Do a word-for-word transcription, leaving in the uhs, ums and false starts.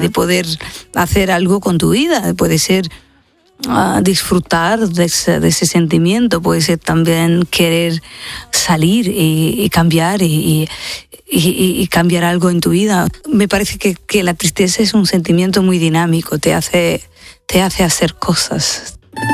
de poder hacer algo con tu vida. Puede ser uh, disfrutar de ese, de ese sentimiento, puede ser también querer salir y, y cambiar y, y, y cambiar algo en tu vida. Me parece que, que la tristeza es un sentimiento muy dinámico, te hace, te hace hacer cosas.